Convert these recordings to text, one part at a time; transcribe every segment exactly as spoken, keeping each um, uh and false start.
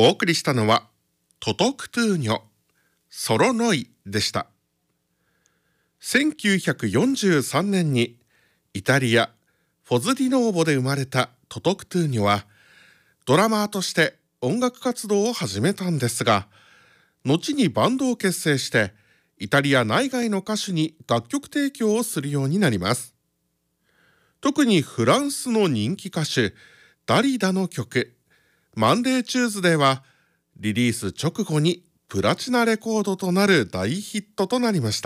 お送りしたのはトトクトゥーニョソロノイでした。せんきゅうひゃくよんじゅうさんねんにイタリアフォズディノーボで生まれたトトクトゥーニョはドラマーとして音楽活動を始めたんですが、後にバンドを結成してイタリア内外の歌手に楽曲提供をするようになります。特にフランスの人気歌手ダリダの曲マンデーチューズデーはリリース直後にプラチナレコードとなる大ヒットとなりました。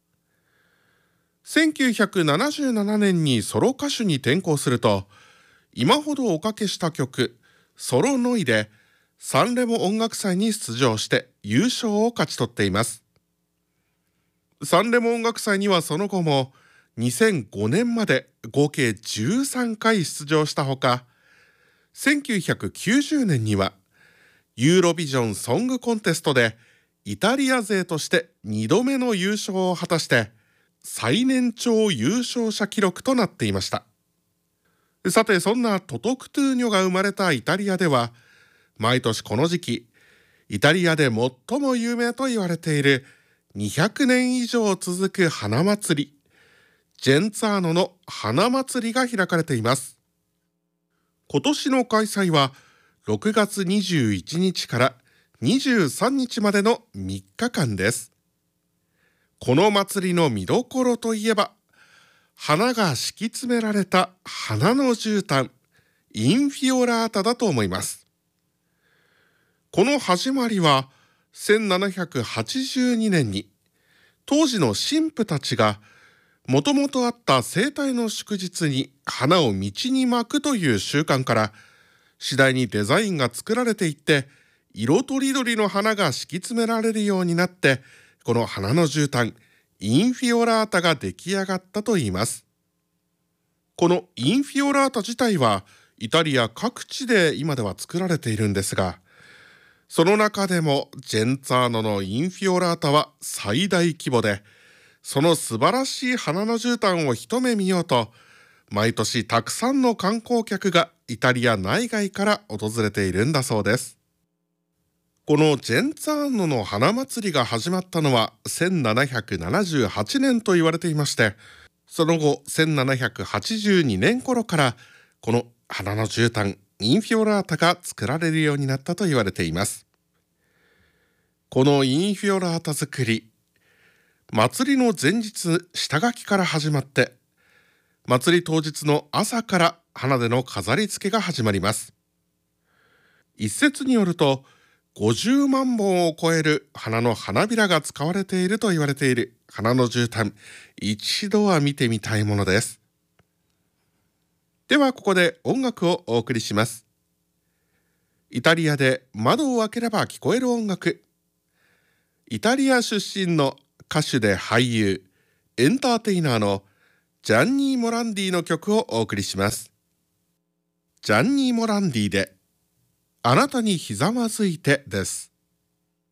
せんきゅうひゃくななじゅうななねんにソロ歌手に転向すると、今ほどおかけした曲ソロノイでサンレモ音楽祭に出場して優勝を勝ち取っています。サンレモ音楽祭にはその後もにせんごねんまで合計じゅうさんかい出場したほか、せんきゅうひゃくきゅうじゅうねんにはユーロビジョンソングコンテストでイタリア勢としてにどめの優勝を果たして最年長優勝者記録となっていました。さて、そんなトトクトゥーニョが生まれたイタリアでは毎年この時期イタリアで最も有名と言われているにひゃくねん以上続く花祭りジェンツァーノの花祭りが開かれています。今年の開催はろくがつにじゅういちにちからにじゅうさんにちまでのみっかかんです。この祭りの見どころといえば、花が敷き詰められた花の絨毯インフィオラータだと思います。この始まりはせんななひゃくはちじゅうにねんに当時の神父たちがもともとあった生体の祝日に花を道に巻くという習慣から次第にデザインが作られていって、色とりどりの花が敷き詰められるようになって、この花の絨毯インフィオラータが出来上がったといいます。このインフィオラータ自体はイタリア各地で今では作られているんですが、その中でもジェンツァーノのインフィオラータは最大規模で、その素晴らしい花の絨毯を一目見ようと毎年たくさんの観光客がイタリア内外から訪れているんだそうです。このジェンツァーノの花祭りが始まったのはせんななひゃくななじゅうはちねんと言われていまして、その後せんななひゃくはちじゅうにねん頃からこの花の絨毯インフィオラータが作られるようになったと言われています。このインフィオラータ作り、祭りの前日下書きから始まって、祭り当日の朝から花での飾り付けが始まります。一説によるとごじゅうまんぼんを超える花の花びらが使われていると言われている花の絨毯、一度は見てみたいものです。ではここで音楽をお送りします。イタリアで窓を開ければ聞こえる音楽。イタリア出身の歌手で俳優、エンターテイナーのジャンニー・モランディの曲をお送りします。ジャンニー・モランディであなたにひざまずいてです。